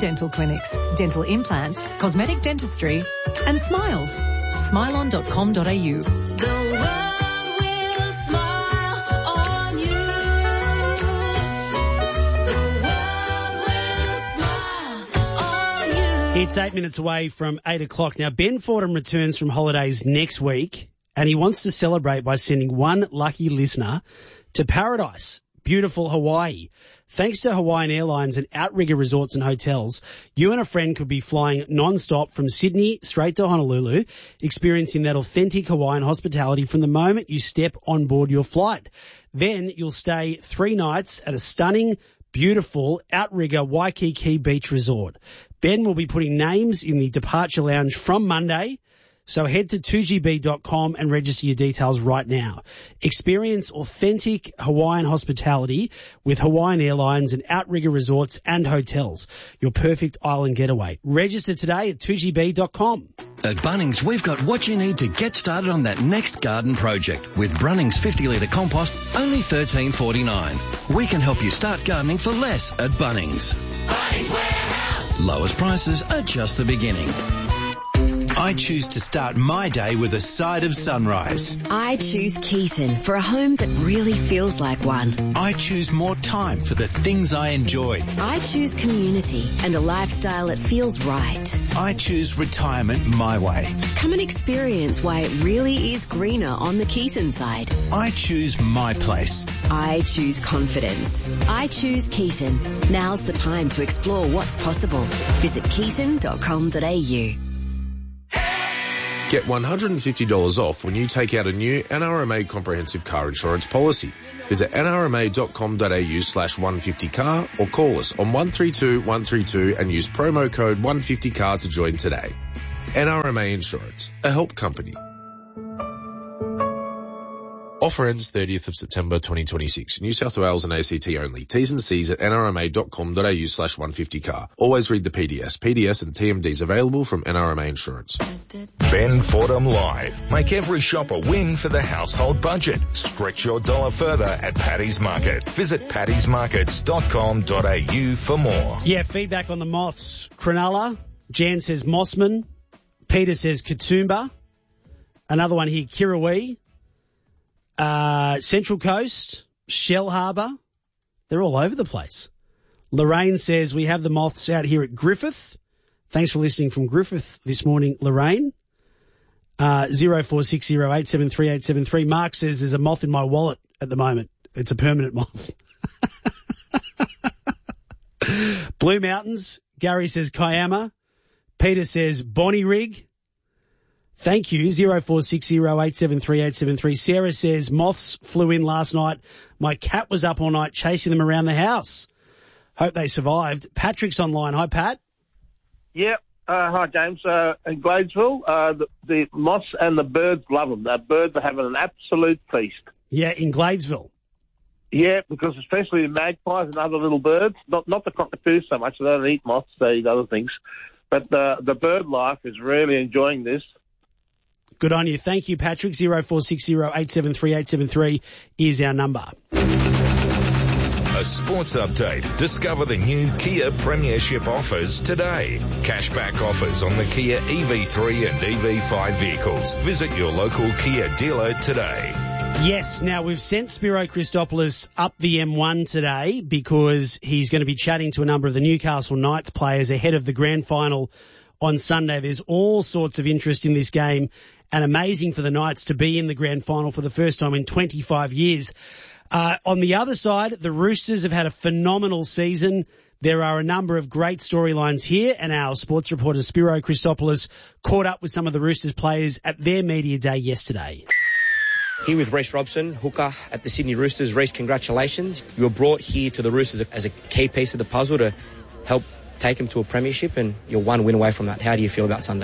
dental clinics, dental implants, cosmetic dentistry and smiles. Smilon.com.au. The world will smile on you. The world will smile on you. It's 8 minutes away from 8 o'clock. Now, Ben Fordham returns from holidays next week, and he wants to celebrate by sending one lucky listener to paradise, beautiful Hawaii. Thanks to Hawaiian Airlines and Outrigger Resorts and Hotels, you and a friend could be flying non-stop from Sydney straight to Honolulu, experiencing that authentic Hawaiian hospitality from the moment you step on board your flight. Then you'll stay 3 nights at a stunning, beautiful Outrigger Waikiki Beach Resort. Ben will be putting names in the departure lounge from Monday, so head to 2gb.com and register your details right now. Experience authentic Hawaiian hospitality with Hawaiian Airlines and Outrigger Resorts and Hotels. Your perfect island getaway. Register today at 2gb.com. At Bunnings, we've got what you need to get started on that next garden project. With Brunnings 50-litre compost, only $13.49. We can help you start gardening for less at Bunnings. Bunnings Warehouse. Lowest prices are just the beginning. I choose to start my day with a side of sunrise. I choose Keaton for a home that really feels like one. I choose more time for the things I enjoy. I choose community and a lifestyle that feels right. I choose retirement my way. Come and experience why it really is greener on the Keaton side. I choose my place. I choose confidence. I choose Keaton. Now's the time to explore what's possible. Visit keaton.com.au. Get $150 off when you take out a new NRMA comprehensive car insurance policy. Visit nrma.com.au/150car or call us on 132 132 and use promo code 150car to join today. NRMA Insurance, a help company. Offer ends 30th of September 2026. New South Wales and ACT only. T's and C's at nrma.com.au/150car. Always read the PDS. PDS and TMDs available from NRMA Insurance. Ben Fordham Live. Make every shop a win for the household budget. Stretch your dollar further at Paddy's Market. Visit paddysmarkets.com.au for more. Yeah, feedback on the Moths. Cronulla. Jan says Mossman. Peter says Katoomba. Another one here, Kirrawee. Central Coast, Shell Harbour, they're all over the place. Lorraine says we have the Moths out here at Griffith. Thanks for listening from Griffith this morning, Lorraine. 0460873873. Mark says there's a moth in my wallet at the moment. It's a permanent moth. Blue Mountains, Gary says Kiama. Peter says Bonnyrigg. Thank you, 0460873873. Sarah says, moths flew in last night. My cat was up all night chasing them around the house. Hope they survived. Patrick's online. Hi, Pat. Yep. Hi, James. In Gladesville, the moths and the birds love them. The birds are having an absolute feast. Yeah, in Gladesville. Yeah, because especially the magpies and other little birds, not the cockatoos so much. They don't eat moths, they eat other things. But the bird life is really enjoying this. Good on you. Thank you, Patrick. 0460873873 is our number. A sports update. Discover the new Kia Premiership offers today. Cashback offers on the Kia EV3 and EV5 vehicles. Visit your local Kia dealer today. Yes, now we've sent Spiro Christopoulos up the M1 today because he's going to be chatting to a number of the Newcastle Knights players ahead of the grand final on Sunday. There's all sorts of interest in this game and amazing for the Knights to be in the grand final for the first time in 25 years. On the other side, the Roosters have had a phenomenal season. There are a number of great storylines here, and our sports reporter Spiro Christopoulos caught up with some of the Roosters players at their media day yesterday. Here with Reece Robson, hooker at the Sydney Roosters. Reece, congratulations. You were brought here to the Roosters as a key piece of the puzzle to help take them to a premiership, and you're one win away from that. How do you feel about Sunday?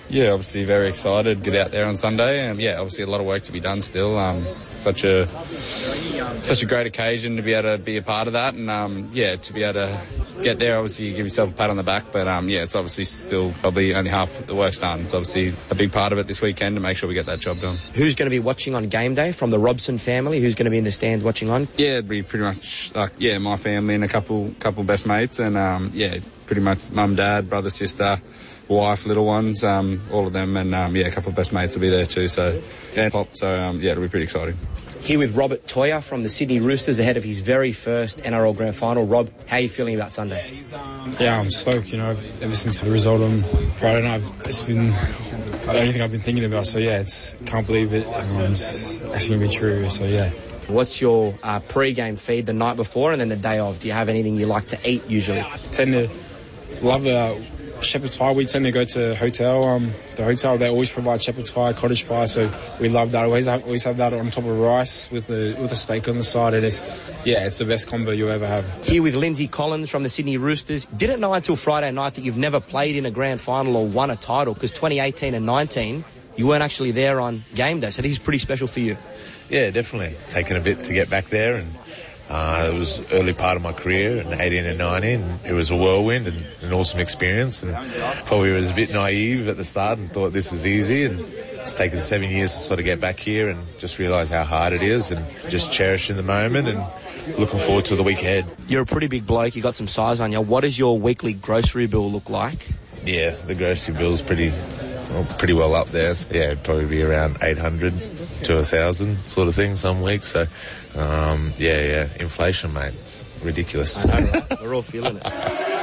Yeah, obviously very excited to get out there on Sunday, and yeah, obviously a lot of work to be done still. Such a great occasion to be able to be a part of that, and to be able to get there. Obviously, you give yourself a pat on the back, but it's obviously still probably only half the work's done. It's obviously a big part of it this weekend to make sure we get that job done. Who's going to be watching on game day from the Robson family? Who's going to be in the stands watching on? Yeah, it'd be pretty much my family and a couple best mates, and pretty much mum, dad, brother, sister, wife, little ones, all of them, and a couple of best mates will be there too. So it'll be pretty exciting. Here with Robert Toya from the Sydney Roosters ahead of his very first NRL Grand Final. Rob, how are you feeling about Sunday? Yeah, I'm stoked. Ever since the result on Friday night, it's been the only thing I've been thinking about. So can't believe it. It's actually gonna be true. So yeah. What's your pre-game feed the night before and then the day of? Do you have anything you like to eat usually? Tend to love shepherd's pie. We tend to go to hotel. The hotel, they always provide shepherd's pie, cottage pie, so we love that. Always have that on top of rice with a steak on the side. And it's the best combo you'll ever have. Here with Lindsay Collins from the Sydney Roosters. Didn't know until Friday night that you've never played in a grand final or won a title, because 2018 and 19 you weren't actually there on game day, so this is pretty special for you. Yeah, definitely. Taken a bit to get back there, and it was early part of my career in 18 and 19. It was a whirlwind and an awesome experience, and probably was a bit naive at the start and thought this is easy, and it's taken 7 years to sort of get back here and just realise how hard it is, and just cherishing the moment and looking forward to the week ahead. You're a pretty big bloke, you got some size on you. What does your weekly grocery bill look like? Yeah, the grocery bill's pretty well up there. So, it'd probably be around 800 to 1,000 sort of thing some weeks. So, inflation, mate, it's ridiculous. I know, right? We're all feeling it.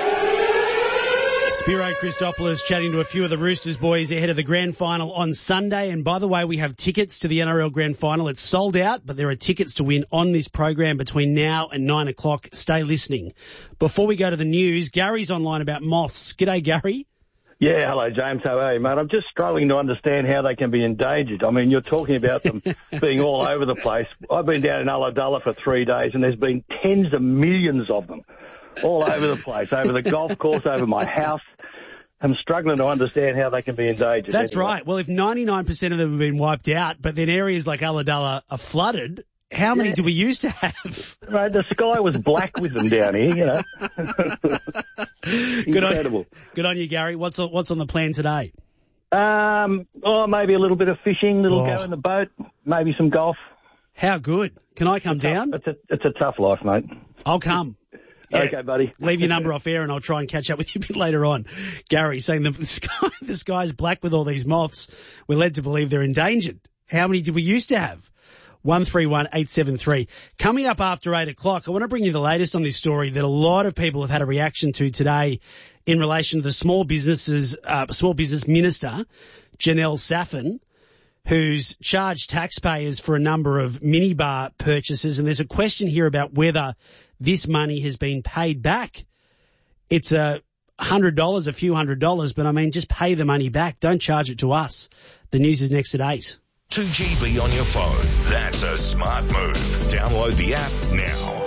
Spiro Christopoulos chatting to a few of the Roosters boys ahead of the grand final on Sunday. And by the way, we have tickets to the NRL grand final. It's sold out, but there are tickets to win on this program between now and 9 o'clock. Stay listening. Before we go to the news, Gary's online about moths. G'day, Gary. Yeah, hello, James. How are you, mate? I'm just struggling to understand how they can be endangered. I mean, you're talking about them being all over the place. I've been down in Ulladulla for 3 days, and there's been tens of millions of them all over the place, over the golf course, over my house. I'm struggling to understand how they can be endangered. That's right. Well, if 99% of them have been wiped out, but then areas like Ulladulla are flooded, how many do we used to have? Right, the sky was black with them down here, Incredible. Good on you, Gary. What's on the plan today? Maybe a little bit of fishing, go in the boat, maybe some golf. How good? Can I come down? It's a tough life, mate. I'll come. Yeah. Okay, buddy. Leave your number off air and I'll try and catch up with you a bit later on. Gary saying the sky's black with all these moths. We're led to believe they're endangered. How many did we used to have? 131873. Coming up after 8 o'clock, I want to bring you the latest on this story that a lot of people have had a reaction to today in relation to the small business minister, Janelle Saffin, who's charged taxpayers for a number of minibar purchases. And there's a question here about whether this money has been paid back. It's $100, a few $100, but I mean, just pay the money back. Don't charge it to us. The news is next at 8. 2GB on your phone. That's a smart move. Download the app now.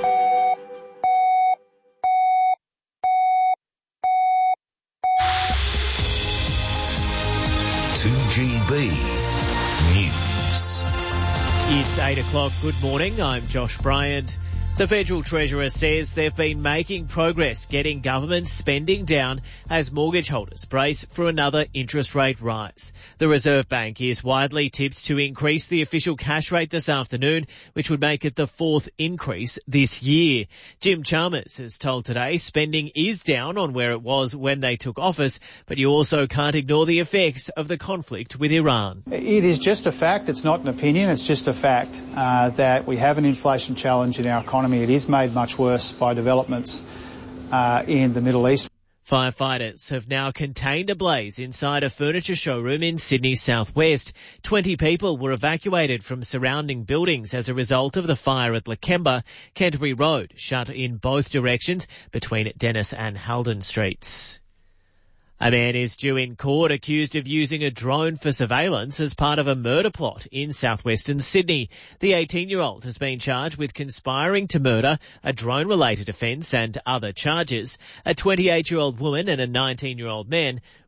News. It's 8 o'clock. Good morning. I'm Josh Bryant. The Federal Treasurer says they've been making progress getting government spending down as mortgage holders brace for another interest rate rise. The Reserve Bank is widely tipped to increase the official cash rate this afternoon, which would make it the fourth increase this year. Jim Chalmers has told Today spending is down on where it was when they took office, but you also can't ignore the effects of the conflict with Iran. It is just a fact. It's not an opinion. It's just a fact that we have an inflation challenge in our economy. It is made much worse by developments in the Middle East. Firefighters have now contained a blaze inside a furniture showroom in Sydney's southwest. 20 people were evacuated from surrounding buildings as a result of the fire at Lakemba. Canterbury Road shut in both directions between Dennis and Halden Streets. A man is due in court accused of using a drone for surveillance as part of a murder plot in southwestern Sydney. The 18-year-old has been charged with conspiring to murder, a drone-related offence and other charges. A 28-year-old woman and a 19-year-old man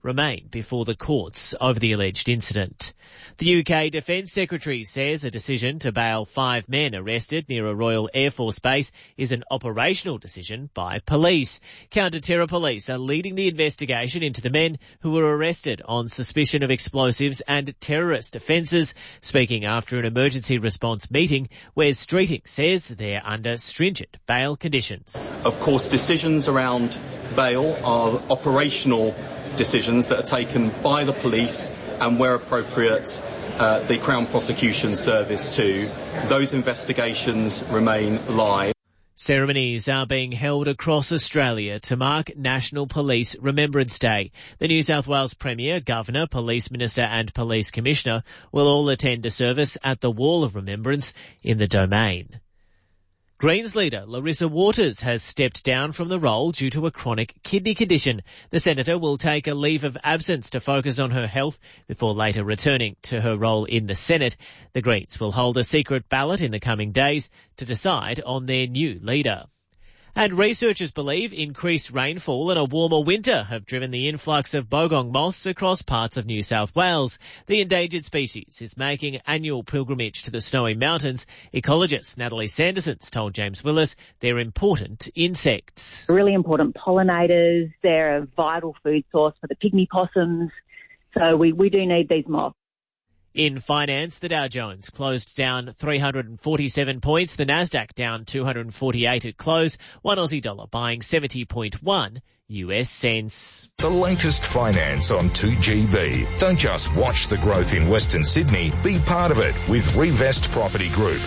remain before the courts over the alleged incident. The UK Defence Secretary says a decision to bail 5 men arrested near a Royal Air Force base is an operational decision by police. Counter-terror police are leading the investigation into the men who were arrested on suspicion of explosives and terrorist offences. Speaking after an emergency response meeting, Wes Streeting says they're under stringent bail conditions. Of course, decisions around bail are operational decisions that are taken by the police and, where appropriate, the Crown Prosecution Service too. Those investigations remain live. Ceremonies are being held across Australia to mark National Police Remembrance Day. The New South Wales Premier, Governor, Police Minister and Police Commissioner will all attend a service at the Wall of Remembrance in the Domain. Greens leader Larissa Waters has stepped down from the role due to a chronic kidney condition. The senator will take a leave of absence to focus on her health before later returning to her role in the Senate. The Greens will hold a secret ballot in the coming days to decide on their new leader. And researchers believe increased rainfall and a warmer winter have driven the influx of bogong moths across parts of New South Wales. The endangered species is making annual pilgrimage to the Snowy Mountains. Ecologist Natalie Sanderson's told James Willis they're important insects. Really important pollinators. They're a vital food source for the pygmy possums. So we do need these moths. In finance, the Dow Jones closed down 347 points, the Nasdaq down 248 at close, one Aussie dollar buying 70.1 US cents. The latest finance on 2GB. Don't just watch the growth in Western Sydney, be part of it with Revest Property Group.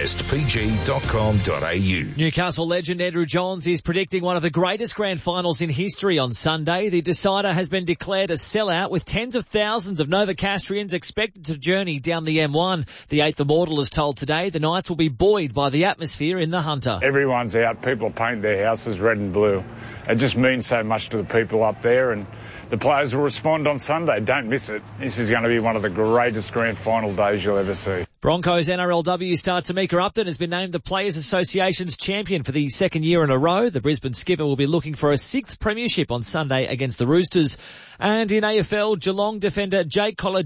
RevestPG.com.au. Newcastle legend Andrew Johns is predicting one of the greatest grand finals in history on Sunday. The decider has been declared a sellout with tens of thousands of Novocastrians expected to journey down the M1. The eighth immortal is told today the Knights will be buoyed by the atmosphere in the Hunter. Everyone's out. People paint their houses red and blue. It just means so much to the people up there, and the players will respond on Sunday. Don't miss it. This is going to be one of the greatest grand final days you'll ever see. Broncos NRLW star Tamika Upton has been named the Players Association's champion for the second year in a row. The Brisbane skipper will be looking for a sixth premiership on Sunday against the Roosters. And in AFL, Geelong defender Jake Collar